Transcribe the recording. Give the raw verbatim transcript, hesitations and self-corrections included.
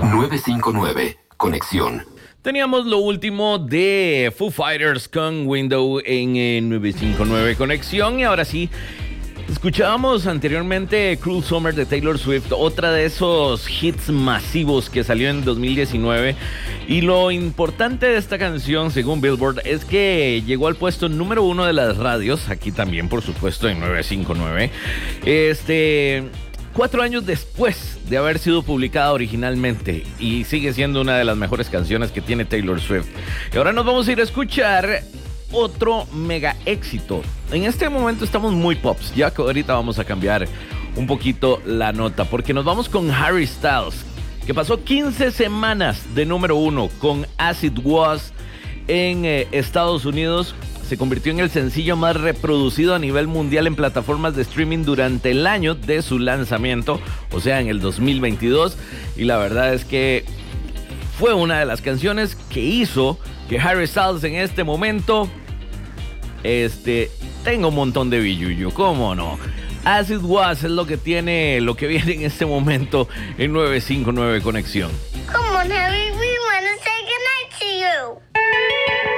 novecientos cincuenta y nueve, Conexión. Teníamos lo último de Foo Fighters con Window en eh, novecientos cincuenta y nueve Conexión. Y ahora sí, escuchábamos anteriormente Cruel Summer de Taylor Swift, otra de esos hits masivos que salió en dos mil diecinueve. Y lo importante de esta canción, según Billboard, es que llegó al puesto número uno de las radios, aquí también, por supuesto, en novecientos cincuenta y nueve. Este... Cuatro años después de haber sido publicada originalmente, y sigue siendo una de las mejores canciones que tiene Taylor Swift. Y ahora nos vamos a ir a escuchar otro mega éxito. En este momento estamos muy pops, ya que ahorita vamos a cambiar un poquito la nota, porque nos vamos con Harry Styles, que pasó quince semanas de número uno con As It Was en eh, Estados Unidos. Se convirtió en el sencillo más reproducido a nivel mundial en plataformas de streaming durante el año de su lanzamiento, o sea, en el dos mil veintidós. Y la verdad es que fue una de las canciones que hizo que Harry Styles en este momento este, tenga un montón de billuyo, ¿cómo no? As It Was es lo que tiene, lo que viene en este momento en novecientos cincuenta y nueve Conexión.